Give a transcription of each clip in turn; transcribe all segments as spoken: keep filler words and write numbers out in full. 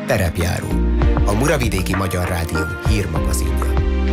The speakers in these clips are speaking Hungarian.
Terepjáró, a Muravidéki Magyar Rádió hírmagazinja.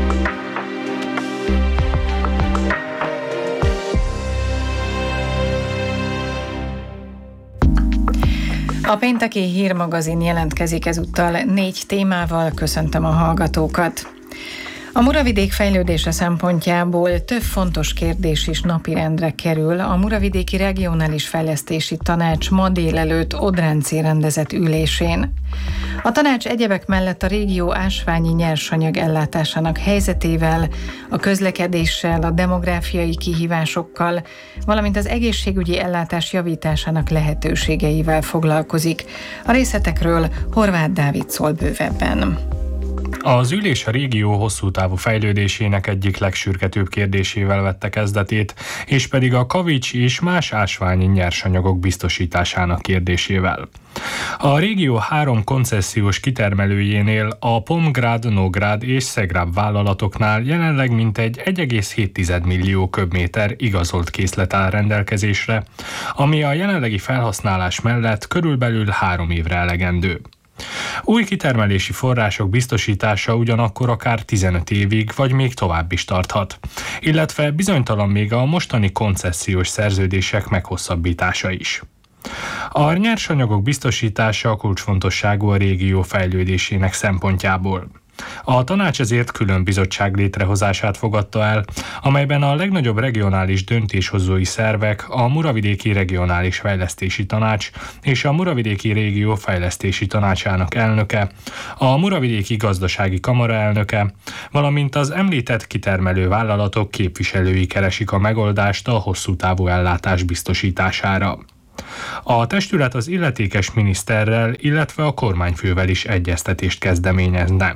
A pénteki hírmagazin jelentkezik ezúttal négy témával, köszöntöm a hallgatókat. A Muravidék fejlődése szempontjából több fontos kérdés is napirendre kerül a Muravidéki Regionális Fejlesztési Tanács ma délelőtt Odráncén rendezett ülésén. A tanács egyebek mellett a régió ásványi nyersanyag ellátásának helyzetével, a közlekedéssel, a demográfiai kihívásokkal, valamint az egészségügyi ellátás javításának lehetőségeivel foglalkozik. A részletekről Horváth Dávid szól bővebben. Az ülés a régió hosszú távú fejlődésének egyik legsürgetőbb kérdésével vette kezdetét, és pedig a kavics és más ásványi nyersanyagok biztosításának kérdésével. A régió három koncesziós kitermelőjénél, a Pomgrád, Nógrád és Szegráb vállalatoknál jelenleg mintegy egy egész hét millió köbméter igazolt készlet áll rendelkezésre, ami a jelenlegi felhasználás mellett körülbelül három évre elegendő. Új kitermelési források biztosítása ugyanakkor akár tizenöt évig vagy még tovább is tarthat, illetve bizonytalan még a mostani koncesziós szerződések meghosszabbítása is. A nyersanyagok biztosítása kulcsfontosságú a régió fejlődésének szempontjából. A tanács ezért külön bizottság létrehozását fogadta el, amelyben a legnagyobb regionális döntéshozói szervek, a Muravidéki Regionális Fejlesztési Tanács és a Muravidéki Régió Fejlesztési Tanácsának elnöke, a Muravidéki Gazdasági Kamara elnöke, valamint az említett kitermelő vállalatok képviselői keresik a megoldást a hosszú távú ellátás biztosítására. A testület az illetékes miniszterrel, illetve a kormányfővel is egyeztetést kezdeményezne.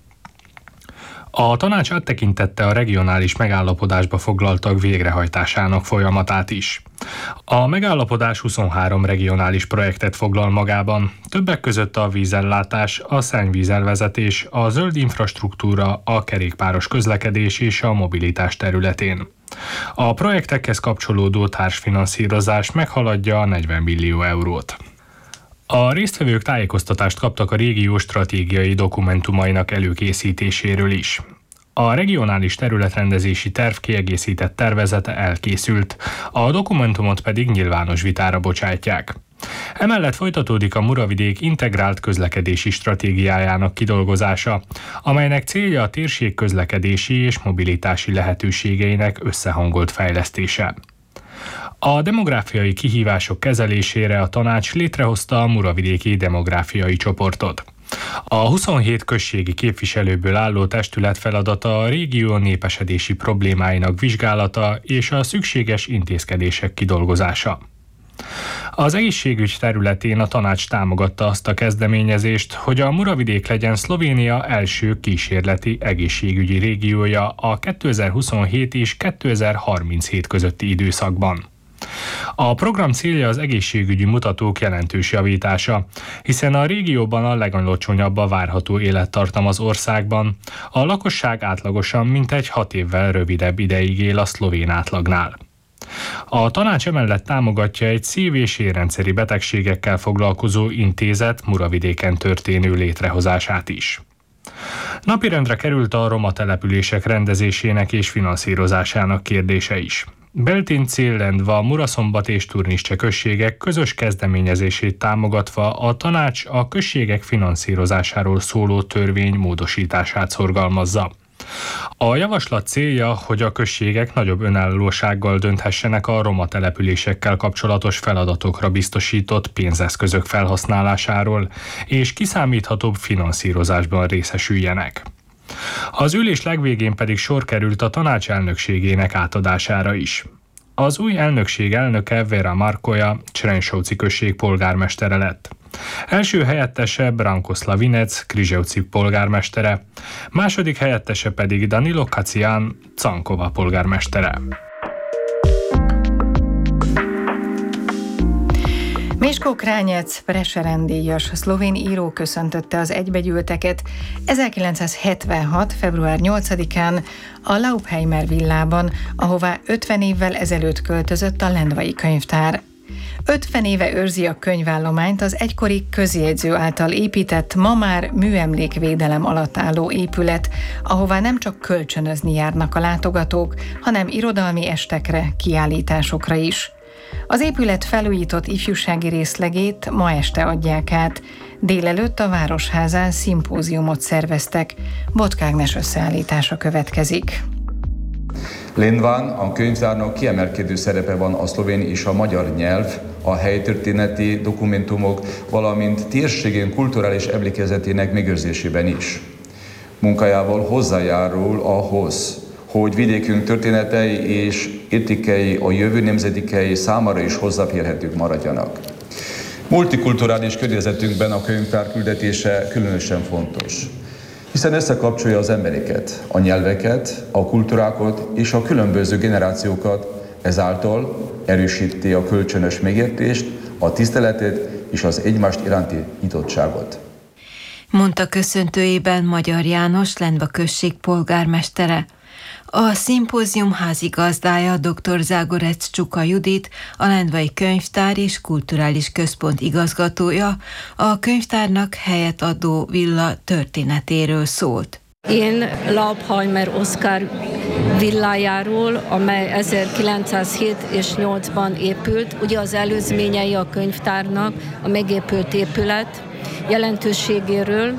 A tanács áttekintette a regionális megállapodásba foglaltak végrehajtásának folyamatát is. A megállapodás huszonhárom regionális projektet foglal magában, többek között a vízellátás, a szennyvízelvezetés, a zöld infrastruktúra, a kerékpáros közlekedés és a mobilitás területén. A projektekhez kapcsolódó társfinanszírozás meghaladja a negyven millió eurót. A résztvevők tájékoztatást kaptak a régió stratégiai dokumentumainak előkészítéséről is. A regionális területrendezési terv kiegészített tervezete elkészült, a dokumentumot pedig nyilvános vitára bocsátják. Emellett folytatódik a Muravidék integrált közlekedési stratégiájának kidolgozása, amelynek célja a térség közlekedési és mobilitási lehetőségeinek összehangolt fejlesztése. A demográfiai kihívások kezelésére a tanács létrehozta a Muravidéki Demográfiai Csoportot. A huszonhét községi képviselőből álló testület feladata a régió népesedési problémáinak vizsgálata és a szükséges intézkedések kidolgozása. Az egészségügy területén a tanács támogatta azt a kezdeményezést, hogy a Muravidék legyen Szlovénia első kísérleti egészségügyi régiója a kétezer-huszonhét és kétezer-harminchét közötti időszakban. A program célja az egészségügyi mutatók jelentős javítása, hiszen a régióban a legalacsonyabb a várható élettartam az országban, a lakosság átlagosan mintegy hat évvel rövidebb ideig él a szlovén átlagnál. A tanács emellett támogatja egy szív- és érrendszeri betegségekkel foglalkozó intézet Muravidéken történő létrehozását is. Napirendre került a roma települések rendezésének és finanszírozásának kérdése is. Beltinci-Lendva, Muraszombat és Turniscse községek közös kezdeményezését támogatva a tanács a községek finanszírozásáról szóló törvény módosítását szorgalmazza. A javaslat célja, hogy a községek nagyobb önállósággal dönthessenek a roma településekkel kapcsolatos feladatokra biztosított pénzeszközök felhasználásáról, és kiszámíthatóbb finanszírozásban részesüljenek. Az ülés legvégén pedig sor került a tanács elnökségének átadására is. Az új elnökség elnöke Vera Markoja, Crenšovci község polgármestere lett. Első helyettese Branko Slavinec, Križevci polgármestere, második helyettese pedig Danilo Kacián, Cankova polgármestere. Miško Kránec, Prešeren-díjas szlovén író köszöntötte az egybegyűlteket ezerkilencszázhetvenhat. február nyolcadikán a Laupheimer villában, ahová ötven évvel ezelőtt költözött a Lendvai könyvtár. ötven éve őrzi a könyvállományt az egykori közjegyző által épített, ma már műemlékvédelem alatt álló épület, ahová nem csak kölcsönözni járnak a látogatók, hanem irodalmi estekre, kiállításokra is. Az épület felújított ifjúsági részlegét ma este adják át. Délelőtt a Városházán szimpóziumot szerveztek. Botka Ágnes összeállítása következik. Lendván a könyvtárnak kiemelkedő szerepe van a szlovén és a magyar nyelv, a helytörténeti dokumentumok, valamint térségén kulturális emlékezetének megőrzésében is. Munkájával hozzájárul ahhoz, hogy vidékünk történetei és értékei a jövő nemzedékei számára is hozzáférhetők maradjanak. Multikulturális környezetünkben a könyvtár küldetése különösen fontos, hiszen összekapcsolja az embereket, a nyelveket, a kultúrákat és a különböző generációkat, ezáltal erősíti a kölcsönös megértést, a tiszteletet és az egymást iránti nyitottságot. Mondta köszöntőjében Magyar János, Lendva község polgármestere. A szimpózium házigazdája dr. Zágorec Csuka Judit, a Lendvai Könyvtár és Kulturális Központ igazgatója, a könyvtárnak helyet adó villa történetéről szólt. Én Laubheimer Oszkár villájáról, amely ezerkilencszázhét és nyolcban épült, ugye az előzményei a könyvtárnak, a megépült épület jelentőségéről,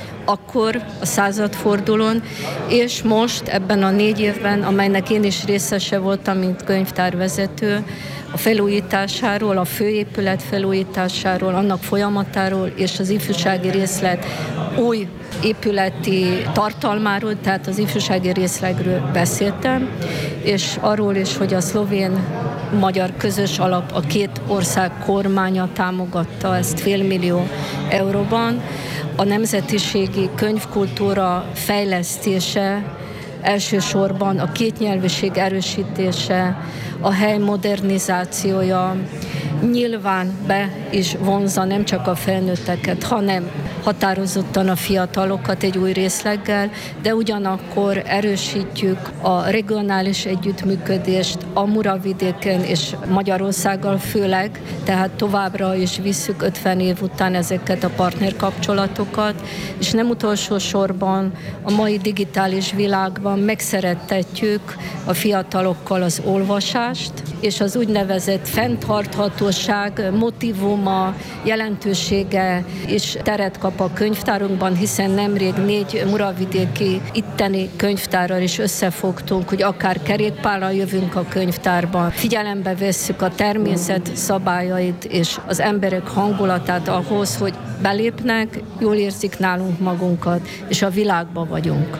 akkor a századfordulón, és most ebben a négy évben, amelynek én is részese voltam, mint könyvtárvezető, a felújításáról, a főépület felújításáról, annak folyamatáról és az ifjúsági részlet új épületi tartalmáról, tehát az ifjúsági részlegről beszéltem, és arról is, hogy a szlovén-magyar közös alap a két ország kormánya támogatta ezt félmillió euróban. A nemzetiségi könyvkultúra fejlesztése, elsősorban a kétnyelvűség erősítése, a hely modernizációja nyilván be is vonzza nem csak a felnőtteket, hanem határozottan a fiatalokat egy új részleggel, de ugyanakkor erősítjük a regionális együttműködést a Muravidéken és Magyarországgal főleg, tehát továbbra is visszük ötven év után ezeket a partnerkapcsolatokat, és nem utolsó sorban a mai digitális világban megszerettetjük a fiatalokkal az olvasást, és az úgynevezett fenntarthatóság motívuma, jelentősége és teret kap a könyvtárunkban, hiszen nemrég négy muravidéki itteni könyvtárral is összefogtunk, hogy akár kerékpárral jövünk a könyvtárban. Figyelembe vesszük a természet szabályait és az emberek hangulatát ahhoz, hogy belépnek, jól érzik nálunk magunkat, és a világban vagyunk.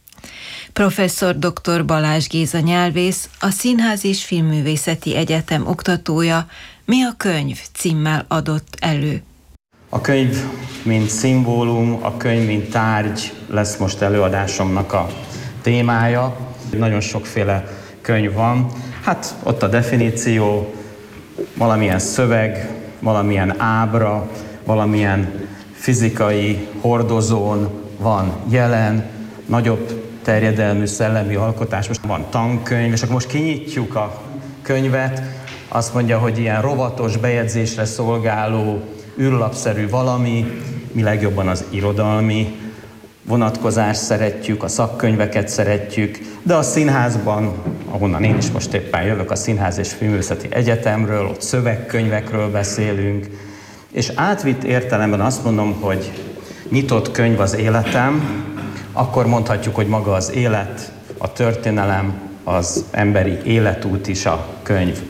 Professzor dr. Balázs Géza nyelvész, a Színház és Filmművészeti Egyetem oktatója Mi a könyv címmel adott elő. A könyv, mint szimbólum, a könyv, mint tárgy lesz most előadásomnak a témája. Nagyon sokféle könyv van. Hát ott a definíció, valamilyen szöveg, valamilyen ábra, valamilyen fizikai hordozón van jelen, nagyobb terjedelmű szellemi alkotás. Most van tankönyv, és akkor most kinyitjuk a könyvet, azt mondja, hogy ilyen rovatos, bejegyzésre szolgáló, űrlapszerű valami, mi legjobban az irodalmi vonatkozást szeretjük, a szakkönyveket szeretjük, de a színházban, ahonnan én is most éppen jövök, a Színház és Filmművészeti Egyetemről, ott szövegkönyvekről beszélünk, és átvitt értelemben azt mondom, hogy nyitott könyv az életem, akkor mondhatjuk, hogy maga az élet, a történelem, az emberi életút is a könyv.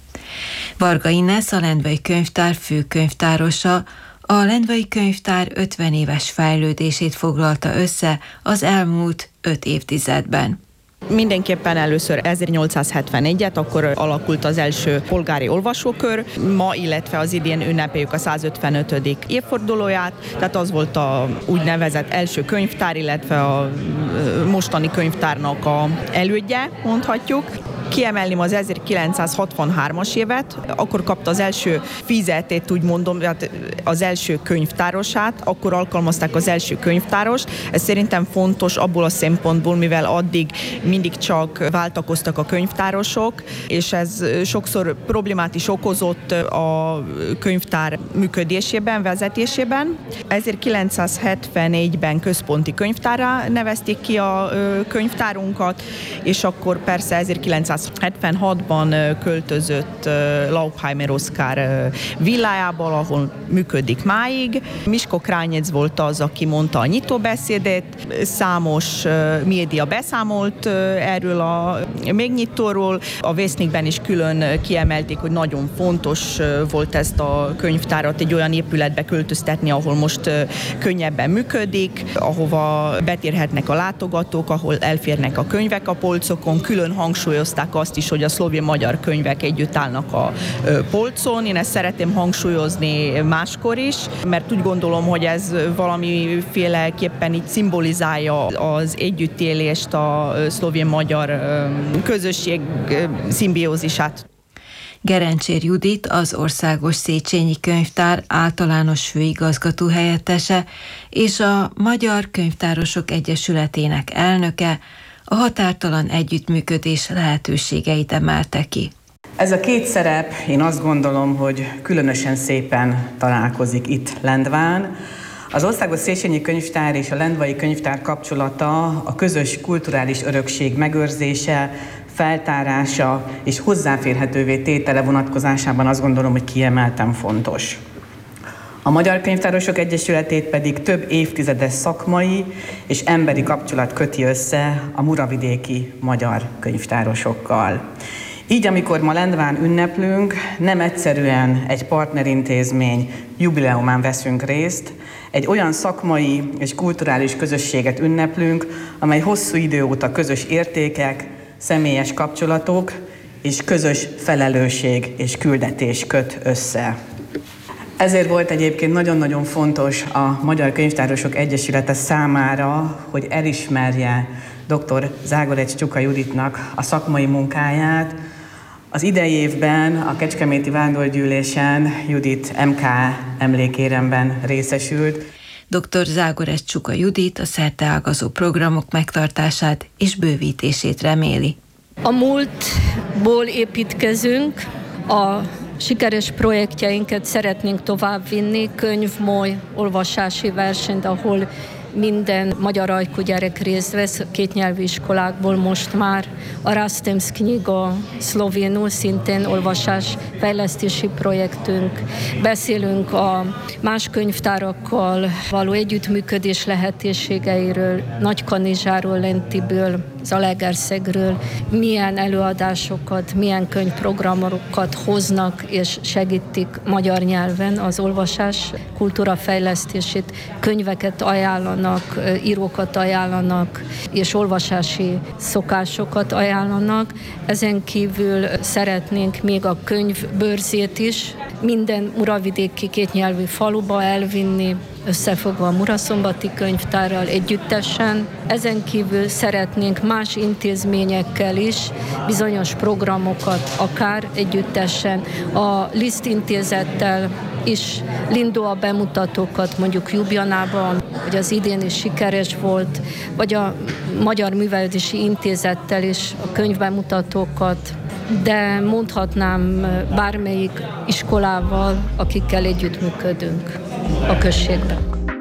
Varga Inesz, a Lendvai Könyvtár főkönyvtárosa, a Lendvai Könyvtár ötven éves fejlődését foglalta össze az elmúlt öt évtizedben. Mindenképpen először ezernyolcszázhetvenegyet, akkor alakult az első polgári olvasókör. Ma, illetve az idén ünnepeljük a százötvenötödik évfordulóját, tehát az volt a úgynevezett első könyvtár, illetve a mostani könyvtárnak a elődje, mondhatjuk. kiemelném az ezerkilencszázhatvanhármas évet, akkor kapta az első fizetét, úgy mondom, az első könyvtárosát, akkor alkalmazták az első könyvtárost. Ez szerintem fontos abból a szempontból, mivel addig mindig csak váltakoztak a könyvtárosok, és ez sokszor problémát is okozott a könyvtár működésében, vezetésében. ezerkilencszázhetvennégyben központi könyvtárrá nevezték ki a könyvtárunkat, és akkor persze ezerkilencszázhetvenhatban költözött Laupheimer Oszkár villájából, ahol működik máig. Miško Krajnec volt az, aki mondta a nyitóbeszédét, számos média beszámolt erről a megnyitóról. A Vesznikben is külön kiemelték, hogy nagyon fontos volt ezt a könyvtárat egy olyan épületbe költöztetni, ahol most könnyebben működik, ahova betérhetnek a látogatók, ahol elférnek a könyvek a polcokon. Külön hangsúlyozták azt is, hogy a szlovén-magyar könyvek együtt állnak a polcon. Én ezt szeretném hangsúlyozni máskor is, mert úgy gondolom, hogy ez valamiféleképpen így szimbolizálja az együttélést, a szlovén-magyar közösség szimbiózisát. Gerencsér Judit, az Országos Széchenyi Könyvtár általános főigazgató helyettese és a Magyar Könyvtárosok Egyesületének elnöke a határtalan együttműködés lehetőségeit emelte ki. Ez a két szerep, én azt gondolom, hogy különösen szépen találkozik itt Lendván. Az Országos Széchenyi Könyvtár és a Lendvai Könyvtár kapcsolata a közös kulturális örökség megőrzése, feltárása és hozzáférhetővé tétele vonatkozásában azt gondolom, hogy kiemelten fontos. A Magyar Könyvtárosok Egyesületét pedig több évtizedes szakmai és emberi kapcsolat köti össze a muravidéki magyar könyvtárosokkal. Így, amikor ma Lendván ünneplünk, nem egyszerűen egy partnerintézmény jubileumán veszünk részt, egy olyan szakmai és kulturális közösséget ünneplünk, amely hosszú idő óta közös értékek, személyes kapcsolatok és közös felelősség és küldetés köt össze. Ezért volt egyébként nagyon-nagyon fontos a Magyar Könyvtárosok Egyesülete számára, hogy elismerje dr. Zágorec Csuka Juditnak a szakmai munkáját. Az idei évben a Kecskeméti Vándorgyűlésen Judit em ká emlékéremben részesült. dr. Zágorec Csuka Judit a szerteágazó programok megtartását és bővítését reméli. A múltból építkezünk, a sikeres projektjeinket szeretnénk továbbvinni, könyvmoly, olvasási versenyt, ahol minden magyar ajkú gyerek részt vesz, kétnyelvű iskolákból most már. A Rastems Knjiga szlovénul, szintén olvasásfejlesztési projektünk. Beszélünk a más könyvtárakkal való együttműködés lehetőségeiről, Nagykanizsáról, Lentiből, Zalaegerszegről, milyen előadásokat, milyen könyvprogramokat hoznak és segítik magyar nyelven az olvasás kultúrafejlesztését, könyveket ajánlanak, írókat ajánlanak, és olvasási szokásokat ajánlanak. Ezen kívül szeretnénk még a könyvbörzét is minden muravidéki kétnyelvű faluba elvinni, összefogva a Muraszombati Könyvtárral együttesen. Ezen kívül szeretnénk más intézményekkel is bizonyos programokat, akár együttesen. A Liszt Intézettel is Lindó bemutatókat mondjuk Ljubljanában, hogy az idén is sikeres volt, vagy a Magyar Művelődési Intézettel is a könyvbemutatókat, de mondhatnám bármelyik iskolával, akikkel együttműködünk a községben.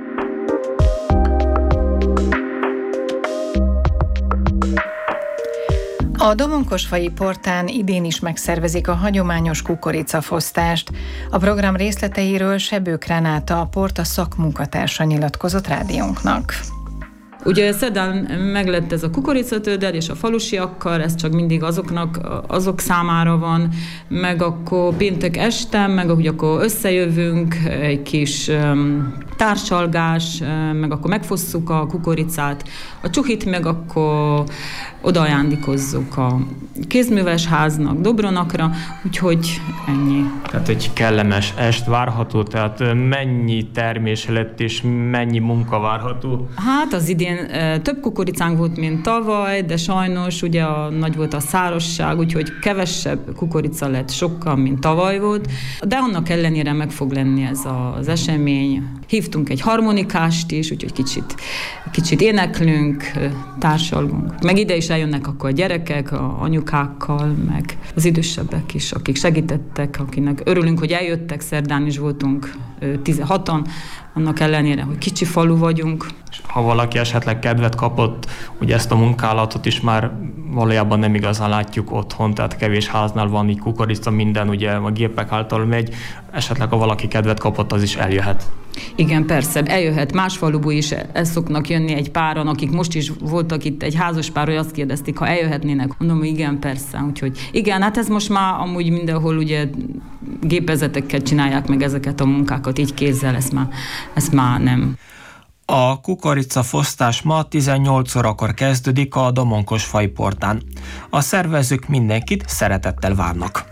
A Domonkosfai Portán idén is megszervezik a hagyományos kukoricafosztást. A program részleteiről Sebők Renáta, a Porta szakmunkatársa nyilatkozott rádiónknak. Ugye szerdán meglett ez a kukoricatődel, és a falusiakkal, ez csak mindig azoknak, azok számára van, meg akkor péntek este, meg ahogy akkor összejövünk, egy kis um, társalgás, meg akkor megfosszuk a kukoricát, a csuhit meg akkor odaajándékozzuk a kézműves háznak, Dobronakra, úgyhogy ennyi. Tehát egy kellemes est várható, tehát mennyi termés lett és mennyi munka várható? Hát az idén idén több kukoricánk volt, mint tavaly, de sajnos ugye a, nagy volt a szárazság, úgyhogy kevesebb kukorica lett sokkal, mint tavaly volt, de annak ellenére meg fog lenni ez az esemény. Hívtunk egy harmonikást is, úgyhogy kicsit, kicsit éneklünk, társalgunk. Meg ide is eljönnek akkor a gyerekek, a anyukákkal, meg az idősebbek is, akik segítettek, akinek örülünk, hogy eljöttek, szerdán is voltunk tizenhatan, annak ellenére, hogy kicsi falu vagyunk. Ha valaki esetleg kedvet kapott, ugye ezt a munkálatot is már valójában nem igazán látjuk otthon, tehát kevés háznál van így kukorica, minden ugye a gépek által megy, esetleg ha valaki kedvet kapott, az is eljöhet. Igen, persze, eljöhet más faluból is, el szoknak jönni egy páran, akik most is voltak itt, egy házas pár, hogy azt kérdezték, ha eljöhetnének. Mondom, hogy igen, persze. Úgyhogy igen, hát ez most már amúgy mindenhol ugye gépezetekkel csinálják meg ezeket a munkákat, így kézzel, ezt már, ezt már nem. A kukoricafosztás ma tizennyolc órakor kezdődik a Domonkos Fajportán. A szervezők mindenkit szeretettel várnak.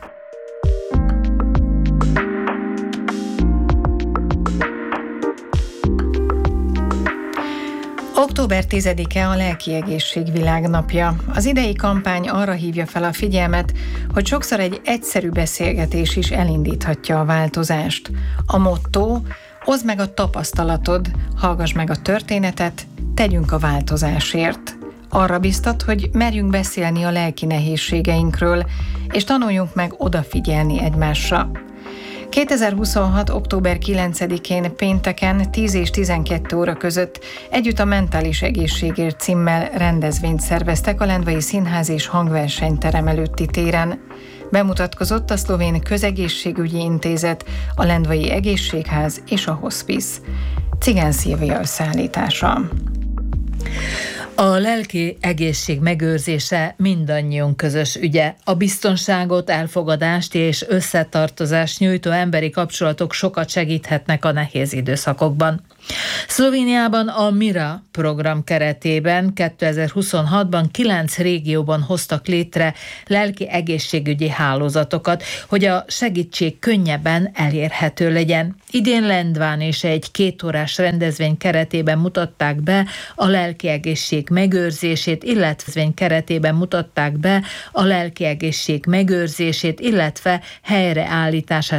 október tizedike a Lelki Egészség Világnapja. Az idei kampány arra hívja fel a figyelmet, hogy sokszor egy egyszerű beszélgetés is elindíthatja a változást. A motto: oszd meg a tapasztalatod, hallgass meg a történetet, tegyünk a változásért. Arra biztat, hogy merjünk beszélni a lelki nehézségeinkről, és tanuljunk meg odafigyelni egymásra. kétezer-huszonhat. október kilencedikén pénteken tíz és tizenkét óra között együtt a Mentális Egészségért címmel rendezvényt szerveztek a Lendvai Színház és Hangversenyterem előtti téren. Bemutatkozott a Szlovén Közegészségügyi Intézet, a Lendvai Egészségház és a Hospice. Cigán Szilvia összeállítása. A lelki egészség megőrzése mindannyiunk közös ügye. A biztonságot, elfogadást és összetartozást nyújtó emberi kapcsolatok sokat segíthetnek a nehéz időszakokban. Szlovéniában a MIRA program keretében kétezer-huszonhatban kilenc régióban hoztak létre lelki egészségügyi hálózatokat, hogy a segítség könnyebben elérhető legyen. Idén Lendván és egy kétórás rendezvény keretében mutatták be a lelki egészség megőrzését, illetve keretében mutatták be a lelki egészség megőrzését, illetve helyreállítását